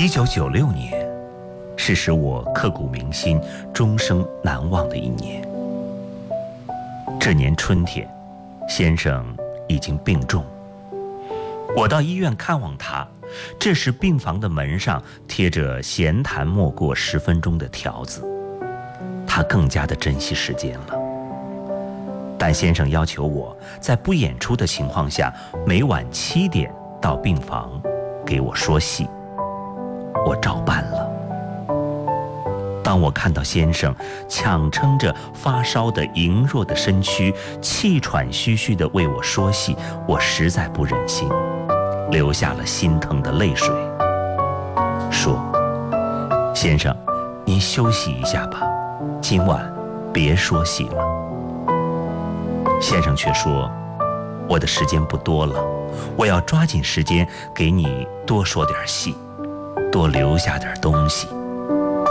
1996年是使我刻骨铭心、终生难忘的一年。这年春天，先生已经病重，我到医院看望他，这时病房的门上贴着闲谈莫过10分钟的条子，他更加的珍惜时间了。但先生要求我在不演出的情况下，每晚7点到病房给我说戏，我照办了。当我看到先生强撑着发烧的羸弱的身躯，气喘吁吁地为我说戏，我实在不忍心，流下了心疼的泪水，说：先生，您休息一下吧，今晚别说戏了。先生却说：我的时间不多了，我要抓紧时间给你多说点戏，多留下点东西。